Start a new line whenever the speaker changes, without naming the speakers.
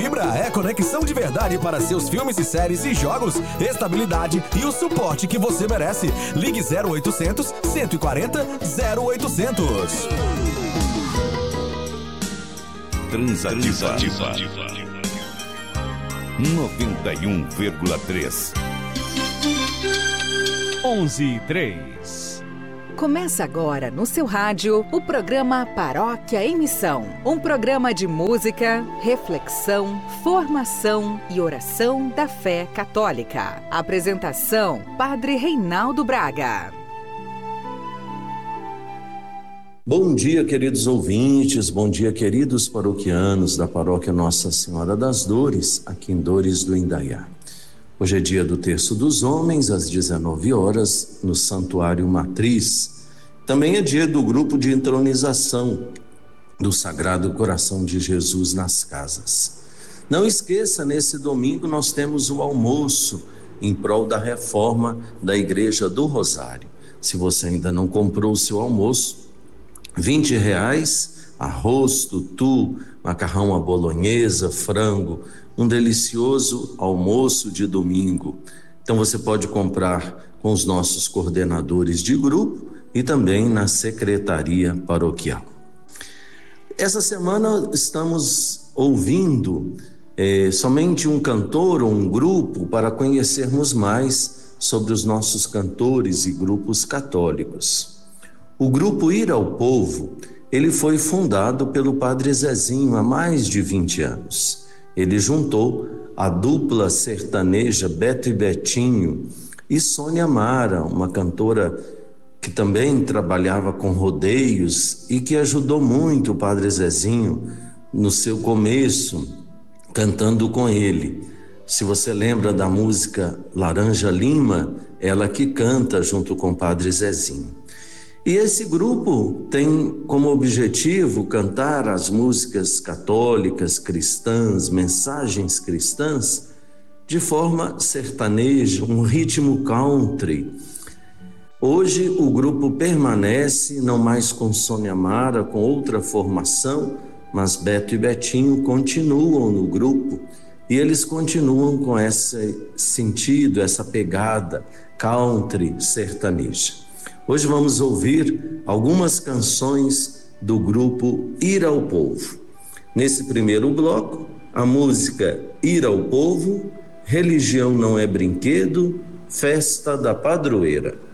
Fibra é conexão de verdade para seus filmes e séries e jogos, estabilidade e o suporte que você merece. Ligue 0800 140 0800.
Transativa 91,3
11:03.
Começa agora no seu rádio o programa Paróquia em Missão. Um programa de música, reflexão, formação e oração da fé católica. Apresentação: Padre Reinaldo Braga.
Bom dia, queridos ouvintes, bom dia, queridos paroquianos da Paróquia Nossa Senhora das Dores, aqui em Dores do Indaiá. Hoje é dia do Terço dos Homens, às 19 horas, no Santuário Matriz. Também é dia do grupo de entronização do Sagrado Coração de Jesus nas casas. Não esqueça, nesse domingo nós temos o almoço em prol da reforma da Igreja do Rosário. Se você ainda não comprou o seu almoço, R$20, arroz, tutu, macarrão à bolonhesa, frango, um delicioso almoço de domingo. Então você pode comprar com os nossos coordenadores de grupo e também na secretaria paroquial. Essa semana estamos ouvindo somente um cantor ou um grupo para conhecermos mais sobre os nossos cantores e grupos católicos. O grupo Ir ao Povo, ele foi fundado pelo Padre Zezinho há mais de 20 anos. Ele juntou a dupla sertaneja Beto e Betinho e Sônia Mara, uma cantora que também trabalhava com rodeios e que ajudou muito o Padre Zezinho no seu começo, cantando com ele. Se você lembra da música Laranja Lima, ela que canta junto com o Padre Zezinho. E esse grupo tem como objetivo cantar as músicas católicas, cristãs, mensagens cristãs, de forma sertaneja, um ritmo country. Hoje o grupo permanece, não mais com Sônia Mara, com outra formação, mas Beto e Betinho continuam no grupo e eles continuam com esse sentido, essa pegada country sertaneja. Hoje vamos ouvir algumas canções do grupo Ir ao Povo. Nesse primeiro bloco, a música Ir ao Povo, Religião Não é Brinquedo, Festa da Padroeira.